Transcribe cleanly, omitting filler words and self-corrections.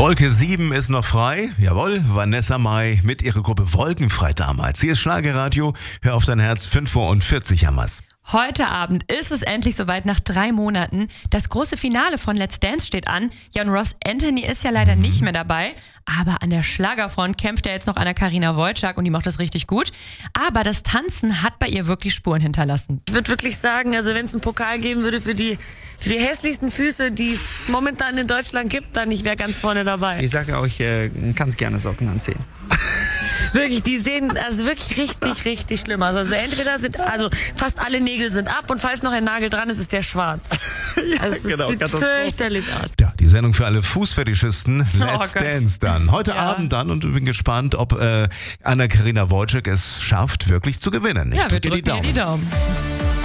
Wolke 7 ist noch frei. Jawohl, Vanessa Mai mit ihrer Gruppe Wolkenfrei damals. Hier ist Schlagerradio. Hör auf dein Herz, 5:40 Uhr, Jammers. Heute Abend ist es endlich soweit, nach 3 Monaten. Das große Finale von Let's Dance steht an. Ja, und Ross Anthony ist ja leider nicht mehr dabei. Aber an der Schlagerfront kämpft er jetzt noch Anna-Karina Wojcik und die macht das richtig gut. Aber das Tanzen hat bei ihr wirklich Spuren hinterlassen. Ich würde wirklich sagen, also wenn es einen Pokal geben würde für die hässlichsten Füße, die es momentan in Deutschland gibt, dann ich wäre ganz vorne dabei. Ich sage auch, ich kann gerne Socken anziehen. Wirklich, die sehen also wirklich richtig schlimm aus. Also entweder fast alle Nägel sind ab und falls noch ein Nagel dran ist, ist der schwarz. Also es sieht fürchterlich aus. Ja, die Sendung für alle Fußfetischisten, Let's Gott. Dance dann. Heute Abend dann und ich bin gespannt, ob Anna-Karina Wojcik es schafft, wirklich zu gewinnen. Ja, wir drücke drücken ihr die Daumen.